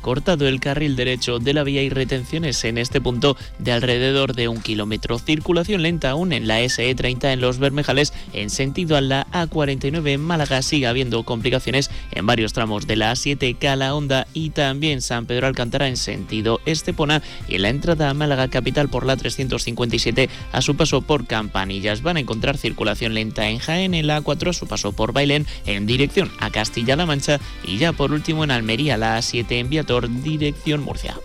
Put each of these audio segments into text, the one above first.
cortado el carril derecho de la vía y retenciones en este punto de alrededor de 1 kilómetro. Circulación lenta aún en la SE30 en Los Bermejales en sentido a la A49 en Málaga. Sigue habiendo complicaciones en varios tramos de la A7 Calahonda y también San Pedro Alcántara en sentido Estepona, y en la entrada a Málaga capital por la 357 a su paso por Campanillas. Van a encontrar circulación lenta en Jaén, en la A4 a su paso por Bailén en dirección a Castilla-La Mancha, y ya por último en Almería la A7 en Viator dirección Murcia.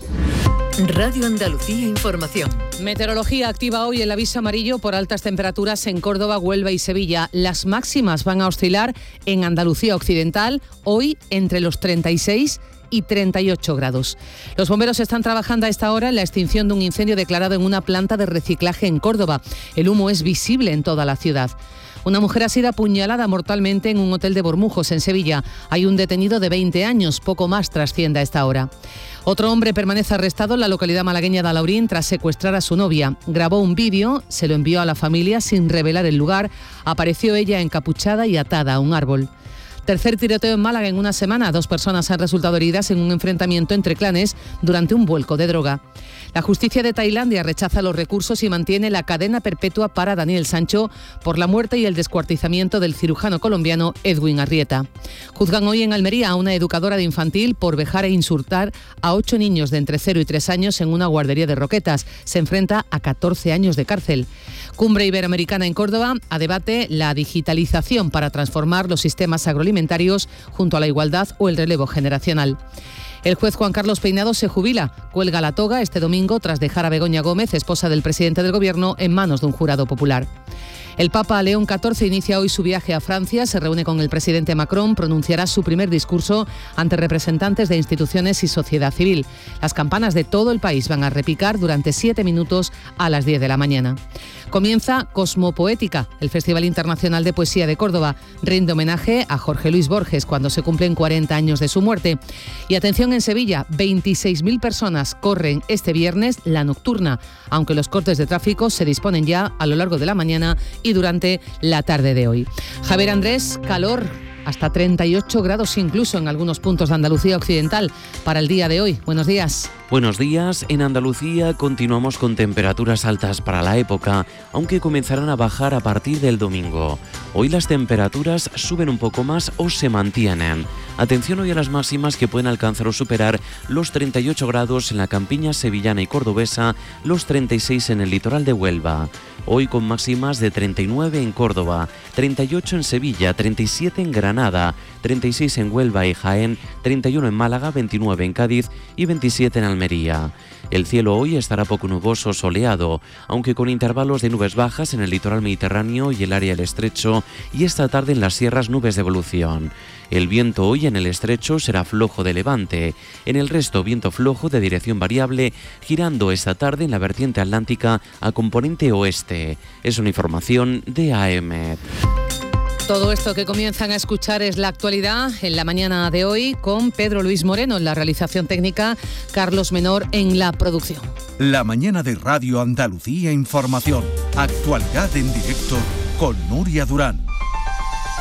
Radio Andalucía Información. Meteorología activa hoy el aviso amarillo por altas temperaturas en Córdoba, Huelva y Sevilla. Las máximas van a oscilar en Andalucía Occidental hoy entre los 36 y 38 grados. Los bomberos están trabajando a esta hora en la extinción de un incendio declarado en una planta de reciclaje en Córdoba. El humo es visible en toda la ciudad. Una mujer ha sido apuñalada mortalmente en un hotel de Bormujos, en Sevilla. Hay un detenido de 20 años, poco más trasciende a esta hora. Otro hombre permanece arrestado en la localidad malagueña de Alaurín tras secuestrar a su novia. Grabó un vídeo, se lo envió a la familia sin revelar el lugar. Apareció ella encapuchada y atada a un árbol. Tercer tiroteo en Málaga en una semana. 2 personas han resultado heridas en un enfrentamiento entre clanes durante un vuelco de droga. La justicia de Tailandia rechaza los recursos y mantiene la cadena perpetua para Daniel Sancho por la muerte y el descuartizamiento del cirujano colombiano Edwin Arrieta. Juzgan hoy en Almería a una educadora de infantil por vejar e insultar a 8 niños de entre 0 y 3 años en una guardería de Roquetas. Se enfrenta a 14 años de cárcel. Cumbre Iberoamericana en Córdoba a debate la digitalización para transformar los sistemas agroalimentarios junto a la igualdad o el relevo generacional. El juez Juan Carlos Peinado se jubila, cuelga la toga este domingo tras dejar a Begoña Gómez, esposa del presidente del Gobierno, en manos de un jurado popular. El Papa León XIV inicia hoy su viaje a Francia, se reúne con el presidente Macron, pronunciará su primer discurso ante representantes de instituciones y sociedad civil. Las campanas de todo el país van a repicar durante 7 minutos a las 10 de la mañana. Comienza Cosmopoética, el Festival Internacional de Poesía de Córdoba. Rinde homenaje a Jorge Luis Borges cuando se cumplen 40 años de su muerte. Y atención en Sevilla, 26.000 personas corren este viernes la nocturna, aunque los cortes de tráfico se disponen ya a lo largo de la mañana y durante la tarde de hoy. Javier Andrés, calor hasta 38 grados incluso en algunos puntos de Andalucía Occidental para el día de hoy. Buenos días. Buenos días. En Andalucía continuamos con temperaturas altas para la época, aunque comenzarán a bajar a partir del domingo. Hoy las temperaturas suben un poco más o se mantienen. Atención hoy a las máximas que pueden alcanzar o superar los 38 grados en la campiña sevillana y cordobesa, los 36 en el litoral de Huelva. Hoy con máximas de 39 en Córdoba, 38 en Sevilla, 37 en Granada, 36 en Huelva y Jaén, 31 en Málaga, 29 en Cádiz y 27 en Almería. El cielo hoy estará poco nuboso, soleado, aunque con intervalos de nubes bajas en el litoral mediterráneo y el área del estrecho, y esta tarde en las sierras nubes de evolución. El viento hoy en el estrecho será flojo de levante, en el resto viento flojo de dirección variable, girando esta tarde en la vertiente atlántica a componente oeste. Es una información de AEMET. Todo esto que comienzan a escuchar es la actualidad en la mañana de hoy con Pedro Luis Moreno en la realización técnica, Carlos Menor en la producción. La mañana de Radio Andalucía Información. Actualidad en directo con Nuria Durán.